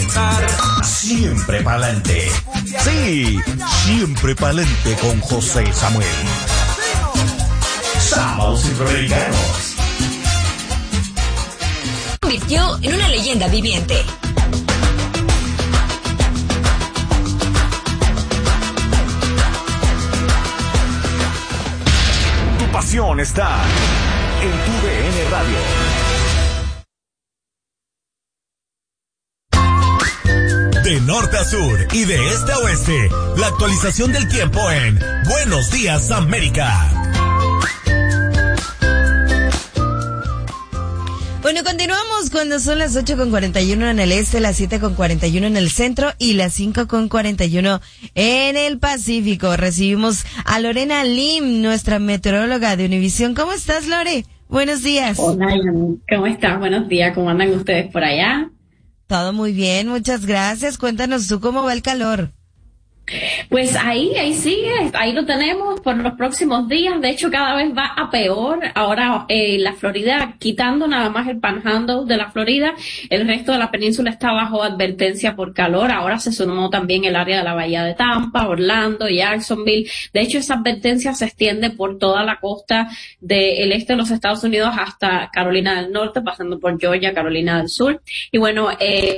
escuchar Siempre Pa'lante. Sí, Siempre Pa'lante con José Samuel. Sábados Centroamericanos. Convirtió en una leyenda viviente. Tu pasión está en tu DN Radio. De norte a sur y de este a oeste, la actualización del tiempo en Buenos Días América. Bueno, continuamos cuando son las 8:41 en el este, las 7:41 en el centro y las 5:41 en el Pacífico. Recibimos a Lorena Lim, nuestra meteoróloga de Univisión. ¿Cómo estás, Lore? Buenos días. Hola, ¿cómo estás? Buenos días. ¿Cómo andan ustedes por allá? Todo muy bien, muchas gracias. Cuéntanos tú cómo va el calor. Pues ahí sigue, ahí lo tenemos por los próximos días. De hecho, cada vez va a peor. Ahora, la Florida, quitando nada más el Panhandle de la Florida, el resto de la península está bajo advertencia por calor. Ahora se sumó también el área de la Bahía de Tampa, Orlando, Jacksonville. De hecho, esa advertencia se extiende por toda la costa del este de los Estados Unidos hasta Carolina del Norte, pasando por Georgia, Carolina del Sur. Y bueno,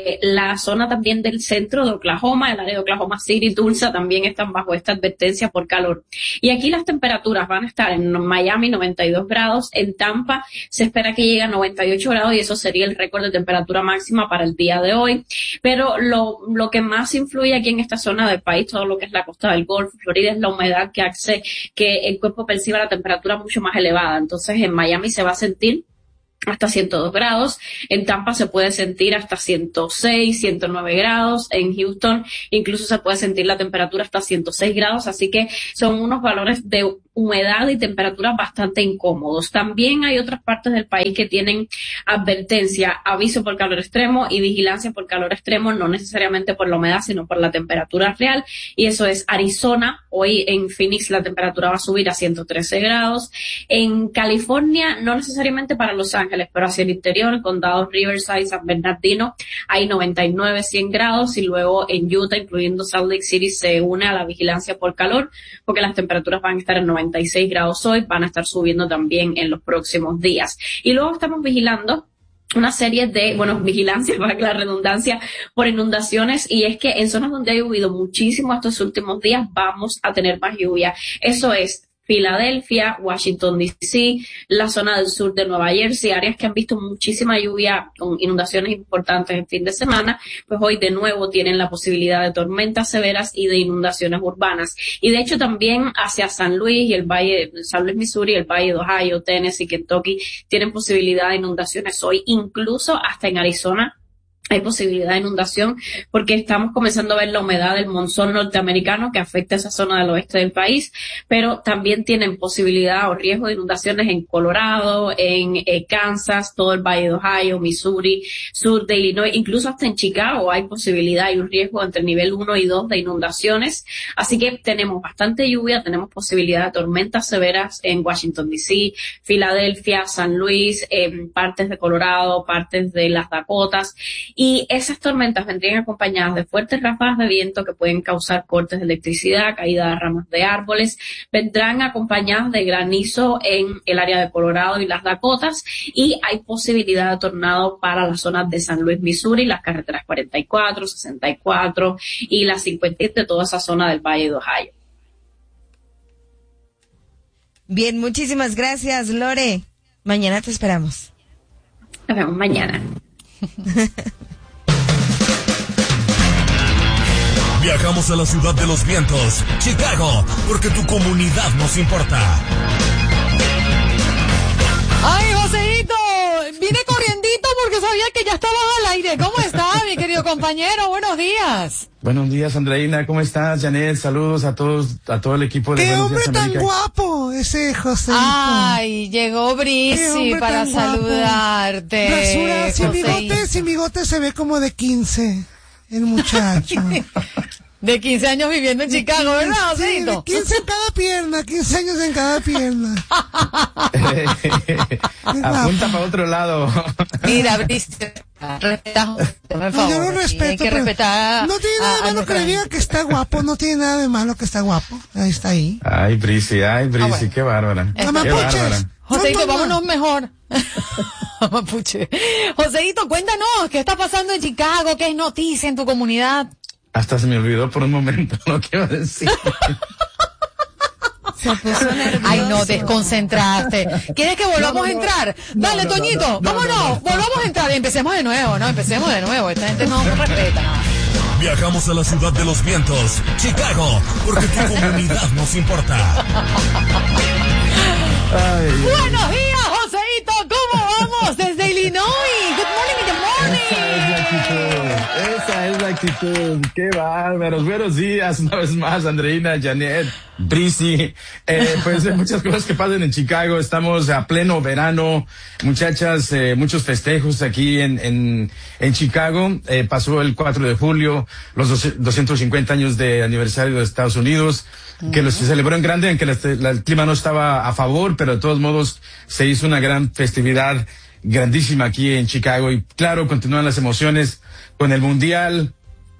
la zona también del centro de Oklahoma, el área de Oklahoma City, Tulsa, también están bajo esta advertencia por calor. Y aquí las temperaturas van a estar en Miami 92 grados, en Tampa se espera que llegue a 98 grados y eso sería el récord de temperatura máxima para el día de hoy. Pero lo que más influye aquí en esta zona del país, todo lo que es la costa del Golfo, Florida, es la humedad que hace que el cuerpo perciba la temperatura mucho más elevada. Entonces en Miami se va a sentir hasta 102 grados, en Tampa se puede sentir hasta 106, 109 grados, en Houston incluso se puede sentir la temperatura hasta 106 grados, así que son unos valores de humedad y temperatura bastante incómodos. También hay otras partes del país que tienen advertencia, aviso por calor extremo y vigilancia por calor extremo, no necesariamente por la humedad, sino por la temperatura real, y eso es Arizona. Hoy en Phoenix la temperatura va a subir a 113 grados. En California, no necesariamente para Los Ángeles, pero hacia el interior, condados Riverside, San Bernardino, hay 99, 100 grados, y luego en Utah, incluyendo Salt Lake City, se une a la vigilancia por calor, porque las temperaturas van a estar en 96 grados hoy, van a estar subiendo también en los próximos días. Y luego estamos vigilando una serie de, vigilancia, para la redundancia, por inundaciones, y es que en zonas donde ha llovido muchísimo estos últimos días vamos a tener más lluvia. Eso es Filadelfia, Washington D.C., la zona del sur de Nueva Jersey, áreas que han visto muchísima lluvia con inundaciones importantes en fin de semana, pues hoy de nuevo tienen la posibilidad de tormentas severas y de inundaciones urbanas. Y de hecho también hacia San Luis y el Valle, San Luis, Missouri, el Valle de Ohio, Tennessee, Kentucky, tienen posibilidad de inundaciones hoy, incluso hasta en Arizona hay posibilidad de inundación porque estamos comenzando a ver la humedad del monzón norteamericano que afecta a esa zona del oeste del país, pero también tienen posibilidad o riesgo de inundaciones en Colorado, en Kansas, todo el Valle de Ohio, Missouri, sur de Illinois, incluso hasta en Chicago hay posibilidad y un riesgo entre nivel 1 y 2 de inundaciones. Así que tenemos bastante lluvia, tenemos posibilidad de tormentas severas en Washington D.C., Filadelfia, San Luis, en partes de Colorado, partes de las Dakotas. Y esas tormentas vendrían acompañadas de fuertes ráfagas de viento que pueden causar cortes de electricidad, caída de ramas de árboles. Vendrán acompañadas de granizo en el área de Colorado y las Dakotas. Y hay posibilidad de tornado para las zonas de San Luis, Missouri, las carreteras 44, 64 y las 57 de toda esa zona del Valle de Ohio. Bien, muchísimas gracias, Lore. Mañana te esperamos. Nos vemos mañana. Viajamos a la ciudad de los vientos, Chicago, porque tu comunidad nos importa. ¡Ay, Joséito! Vine corriendito porque sabía que ya estabas al aire. ¿Cómo estás, mi querido compañero? Buenos días. Buenos días, Andreina. ¿Cómo estás, Janet? Saludos a todos, a todo el equipo de ¡Qué Buenos hombre Días tan América. guapo ese Joséito! Ay, llegó Brisi para saludarte. Rasura, sin bigote se ve como de 15, el muchacho. De 15 años viviendo en Chicago, ¿verdad, Joséito? Sí, 15 en cada pierna, 15 años en cada pierna. Apunta para otro lado. Mira, respeta, por favor. Yo lo respeto. Hay que respetar. No tiene nada de malo que le diga que está guapo, no tiene nada de malo que está guapo. Ahí está ahí. Ay, Brisi, bueno. qué bárbara. Qué Mapuches. Joséito, vámonos mejor. Mapuche. Joséito, cuéntanos, ¿qué está pasando en Chicago? ¿Qué es noticia en tu comunidad? Hasta se me olvidó por un momento lo que iba a decir. Se puso nervioso. Ay, no, desconcentraste. ¿Quieres que volvamos a entrar? Dale, Toñito, vámonos, volvamos a entrar y empecemos de nuevo, ¿no? Empecemos de nuevo, esta gente no respeta nada. Viajamos a la ciudad de los vientos, Chicago, porque tu comunidad nos importa. Ay, Buenos días, Joséito, ¿cómo vamos? Desde Illinois. Good morning, esa es la actitud. Qué bárbaros. Buenos días una vez más, Andreina, Janet, Brisi. Pues muchas cosas que pasan en Chicago. Estamos a pleno verano. Muchachas, muchos festejos aquí en Chicago. Pasó el 4 de julio, los 250 años de aniversario de Estados Unidos, que los celebró en grande, aunque el clima no estaba a favor, pero de todos modos se hizo una gran festividad grandísima aquí en Chicago. Y claro, continúan las emociones con el Mundial.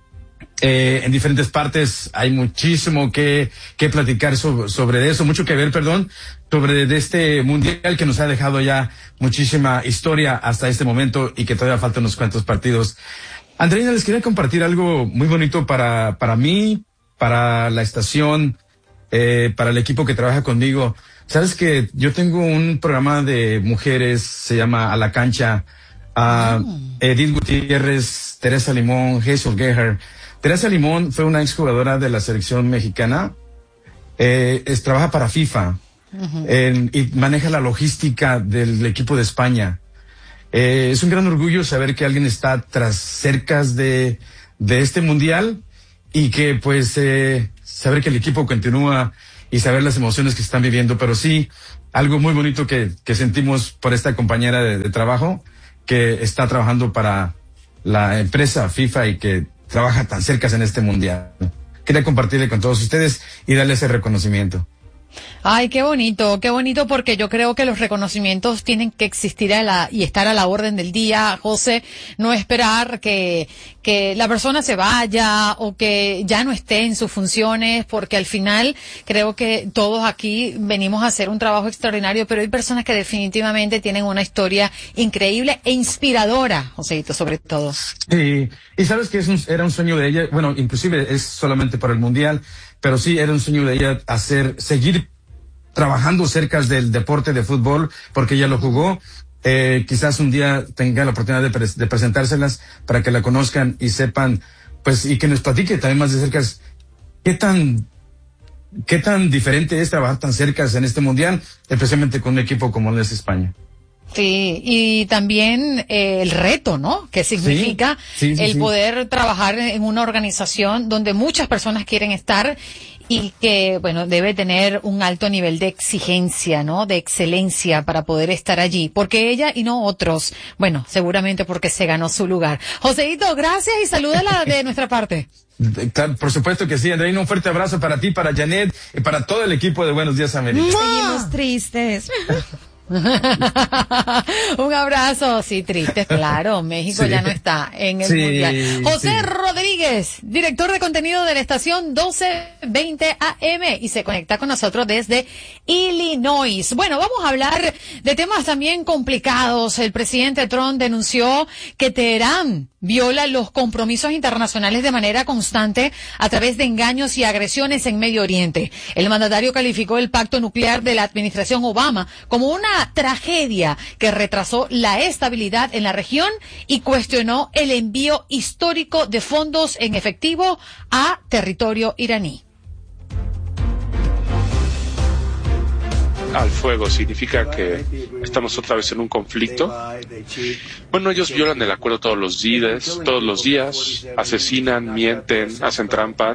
En diferentes partes hay muchísimo que platicar sobre eso, mucho que ver, sobre de este Mundial que nos ha dejado ya muchísima historia hasta este momento y que todavía faltan unos cuantos partidos. Andreina, les quería compartir algo muy bonito para mí, para la estación, para el equipo que trabaja conmigo. Sabes que yo tengo un programa de mujeres, se llama A la Cancha. Edith Gutiérrez, Teresa Limón, Hazel Geher. Teresa Limón fue una exjugadora de la selección mexicana. Trabaja para FIFA. Y maneja la logística del equipo de España. Es un gran orgullo saber que alguien está cerca de este mundial y que pues saber que el equipo continúa y saber las emociones que están viviendo, pero sí, algo muy bonito que sentimos por esta compañera de trabajo que está trabajando para la empresa FIFA y que trabaja tan cerca en este mundial. Quería compartirle con todos ustedes y darle ese reconocimiento. Ay, qué bonito, porque yo creo que los reconocimientos tienen que existir y estar a la orden del día, José, no esperar que la persona se vaya o que ya no esté en sus funciones, porque al final creo que todos aquí venimos a hacer un trabajo extraordinario, pero hay personas que definitivamente tienen una historia increíble e inspiradora, Joséito, sobre todo. Sí, y sabes que era un sueño de ella, bueno, inclusive es solamente para el Mundial, pero sí era un sueño de ella seguir trabajando cerca del deporte de fútbol, porque ella lo jugó. Quizás un día tenga la oportunidad de presentárselas para que la conozcan y sepan, pues, y que nos platique también más de cerca qué tan diferente es trabajar tan cerca en este mundial, especialmente con un equipo como es España. Sí, y también el reto, ¿no? Que significa el poder trabajar en una organización donde muchas personas quieren estar y que, bueno, debe tener un alto nivel de exigencia, ¿no? De excelencia para poder estar allí. Porque ella y no otros. Bueno, seguramente porque se ganó su lugar. Joséito, gracias y salúdala de nuestra parte. Por supuesto que sí, Andreina, un fuerte abrazo para ti, para Janet y para todo el equipo de Buenos Días América. Seguimos tristes. Un abrazo, sí, triste, claro, México ya no está en el Mundial. José Rodríguez, director de contenido de la estación 1220 AM y se conecta con nosotros desde Illinois. Bueno, vamos a hablar de temas también complicados. El presidente Trump denunció que Teherán viola los compromisos internacionales de manera constante a través de engaños y agresiones en Medio Oriente. El mandatario calificó el pacto nuclear de la administración Obama como una tragedia que retrasó la estabilidad en la región y cuestionó el envío histórico de fondos en efectivo a territorio iraní. Al fuego significa que estamos otra vez en un conflicto. Bueno, ellos violan el acuerdo todos los días, asesinan, mienten, hacen trampa.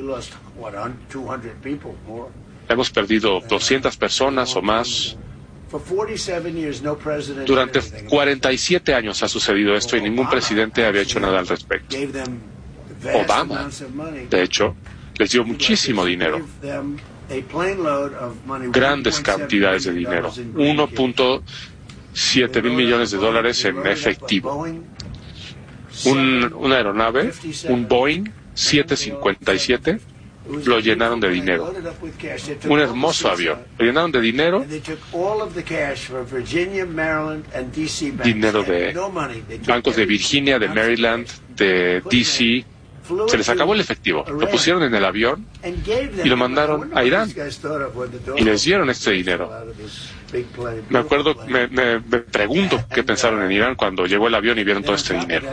Hemos perdido 200 personas o más. Durante 47 años ha sucedido esto y ningún presidente había hecho nada al respecto. Obama, de hecho, les dio muchísimo dinero, grandes cantidades de dinero, 1.7 mil millones de dólares en efectivo. Una aeronave, un Boeing 757, lo llenaron de dinero. Un hermoso avión. Lo llenaron de dinero. Dinero de bancos de Virginia, de Maryland, de DC. Se les acabó el efectivo. Lo pusieron en el avión y lo mandaron a Irán. Y les dieron este dinero. Me acuerdo, me pregunto qué pensaron en Irán cuando llegó el avión y vieron todo este dinero.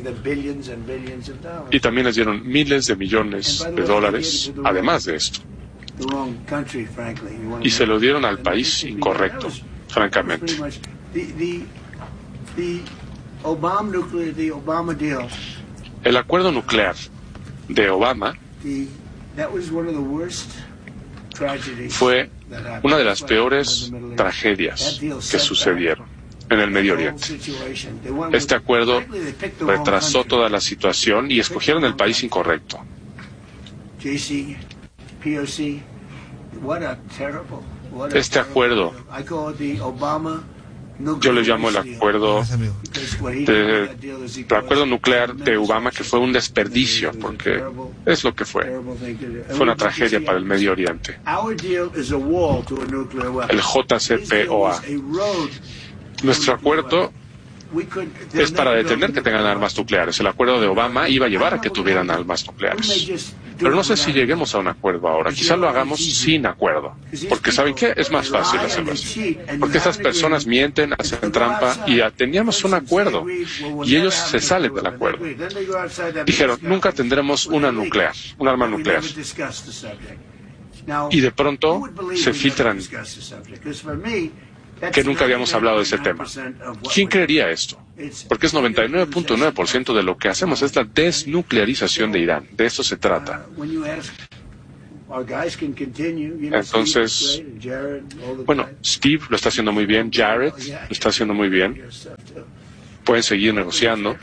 Y también les dieron miles de millones de dólares, además de esto. Y se lo dieron al país incorrecto, francamente. El acuerdo nuclear de Obama fue una de las peores tragedias que sucedieron en el Medio Oriente. Este acuerdo retrasó toda la situación y escogieron el país incorrecto. Este acuerdo, yo le llamo el acuerdo nuclear de Obama, que fue un desperdicio, porque es lo que fue. Fue una tragedia para el Medio Oriente. El JCPOA. Nuestro acuerdo es para detener que tengan armas nucleares. El acuerdo de Obama iba a llevar a que tuvieran armas nucleares. Pero no sé si lleguemos a un acuerdo ahora. Quizá lo hagamos sin acuerdo. Porque ¿saben qué? Es más fácil hacerlo así. Porque estas personas mienten, hacen trampa, y ya teníamos un acuerdo. Y ellos se salen del acuerdo. Dijeron, nunca tendremos un arma nuclear. Y de pronto se filtran que nunca habíamos hablado de ese tema. ¿Quién creería esto? Porque es 99.9% de lo que hacemos, es la desnuclearización de Irán. De eso se trata. Entonces, bueno, Steve lo está haciendo muy bien, Jared lo está haciendo muy bien. Pueden seguir negociando.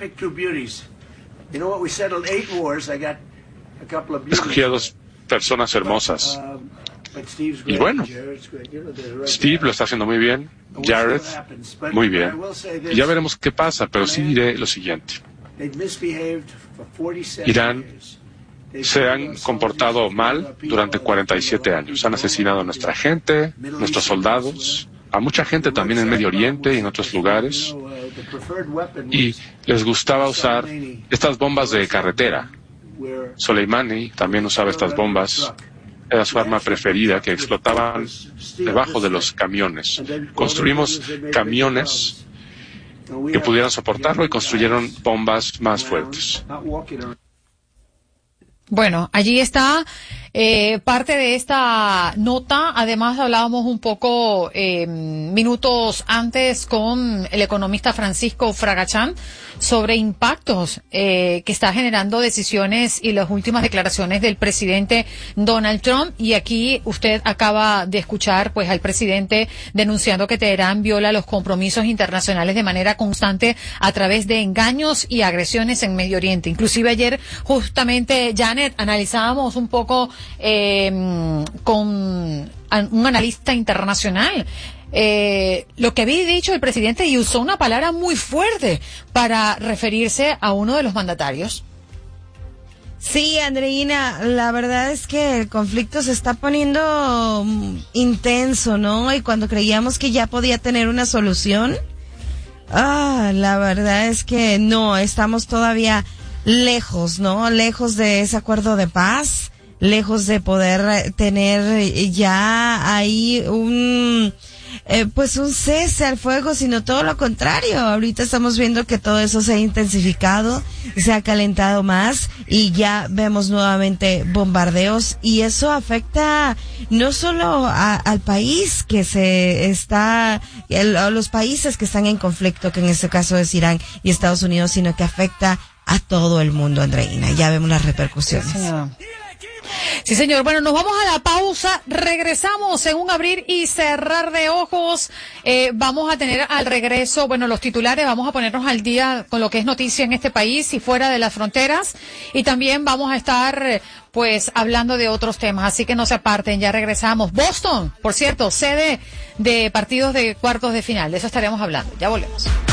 Escogí a dos personas hermosas. Y bueno, Steve lo está haciendo muy bien, Jared muy bien. Y ya veremos qué pasa, pero sí diré lo siguiente. Irán se han comportado mal durante 47 años. Han asesinado a nuestra gente, nuestros soldados, a mucha gente también en Medio Oriente y en otros lugares. Y les gustaba usar estas bombas de carretera. Soleimani también usaba estas bombas. Era su arma preferida, que explotaban debajo de los camiones. Construimos camiones que pudieran soportarlo y construyeron bombas más fuertes. Bueno, allí está parte de esta nota. Además, hablábamos un poco minutos antes con el economista Francisco Fragachán sobre impactos que está generando decisiones y las últimas declaraciones del presidente Donald Trump. Y aquí usted acaba de escuchar pues al presidente denunciando que Teherán viola los compromisos internacionales de manera constante a través de engaños y agresiones en Medio Oriente. Inclusive ayer, justamente, Janet, analizábamos un poco con un analista internacional lo que había dicho el presidente, y usó una palabra muy fuerte para referirse a uno de los mandatarios. Sí, Andreina, la verdad es que el conflicto se está poniendo intenso, ¿no? Y cuando creíamos que ya podía tener una solución, la verdad es que no, estamos todavía lejos, ¿no? Lejos de ese acuerdo de paz, lejos de poder tener ya ahí un cese al fuego, sino todo lo contrario. Ahorita estamos viendo que todo eso se ha intensificado, se ha calentado más y ya vemos nuevamente bombardeos, y eso afecta no solo al país que a los países que están en conflicto, que en este caso es Irán y Estados Unidos, sino que afecta a todo el mundo, Andreina. Ya vemos las repercusiones. Sí, Sí, señor. Bueno, nos vamos a la pausa. Regresamos en un abrir y cerrar de ojos. Vamos a tener al regreso, bueno, los titulares. Vamos a ponernos al día con lo que es noticia en este país y fuera de las fronteras. Y también vamos a estar, pues, hablando de otros temas. Así que no se aparten. Ya regresamos. Boston, por cierto, sede de partidos de cuartos de final. De eso estaremos hablando. Ya volvemos.